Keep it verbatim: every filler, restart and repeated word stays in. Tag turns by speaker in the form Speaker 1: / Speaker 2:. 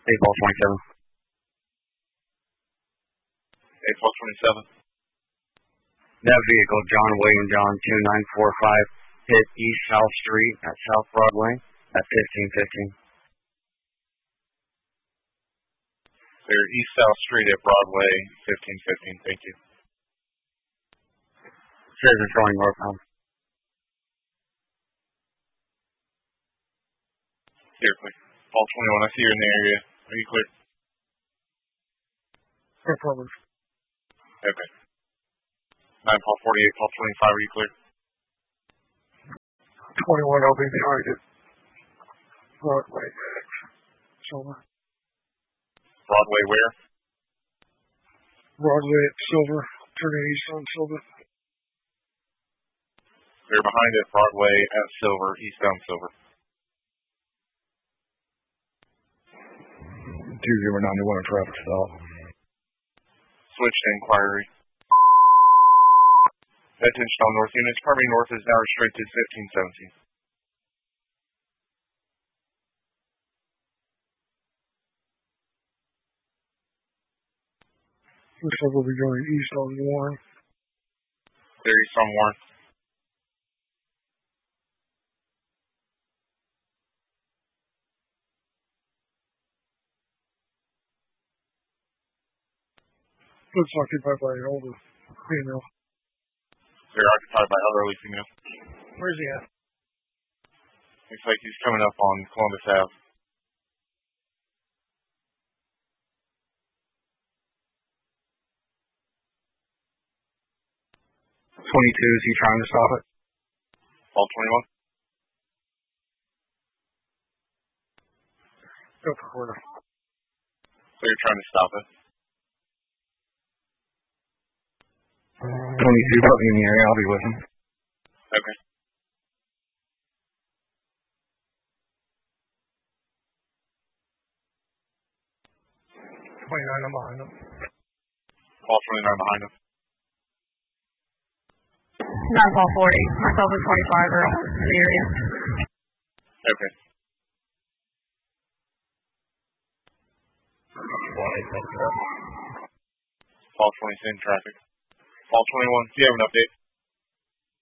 Speaker 1: Hey, Paul twenty-seven.
Speaker 2: Hey, Paul twenty-seven.
Speaker 1: That vehicle, John William John two nine four five, hit East South Street at South Broadway at fifteen fifteen.
Speaker 2: Clear East South Street at Broadway, fifteen fifteen. Thank you.
Speaker 1: Says it's going northbound.
Speaker 2: Clear, clear. Paul twenty-one, I see you're in the area. Are you clear?
Speaker 3: No problem.
Speaker 2: Okay. nine Paul forty-eight, Paul twenty-five, are you clear?
Speaker 3: twenty-one, I'll be behind it. Broadway. Silver.
Speaker 2: Broadway where?
Speaker 3: Broadway at Silver. Turning east on Silver.
Speaker 2: Clear behind it, Broadway at Silver, eastbound Silver.
Speaker 3: two zero nine one, traffic stop.
Speaker 2: Switch to inquiry. Attention all north units. Primary north is now restricted fifteen seventeen.
Speaker 3: Looks like we'll be going east on Warren.
Speaker 2: Clear east on Warren.
Speaker 3: Looks occupied by an older female.
Speaker 2: They're occupied by elderly female.
Speaker 3: Where's he at?
Speaker 2: Looks like he's coming up on Columbus Avenue.
Speaker 1: twenty-two, is he trying to stop it?
Speaker 2: Paul twenty-one.
Speaker 3: Go for quarter.
Speaker 2: So you're trying to stop it.
Speaker 1: twenty-two, probably in the area. I'll be with him.
Speaker 2: Okay.
Speaker 3: twenty-nine, I'm behind him.
Speaker 2: Paul twenty-nine behind him.
Speaker 4: nine Paul forty. Myself is twenty-five or in the area.
Speaker 2: Okay. Paul twenty-six in traffic. Paul twenty-one, do you have an update?